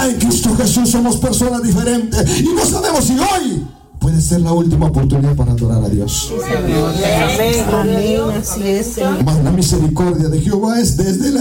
Ya en Cristo Jesús somos personas diferentes. Y no sabemos si hoy puede ser la última oportunidad para adorar a Dios. Amén. Así es, Señor. Mas la misericordia de Jehová es desde la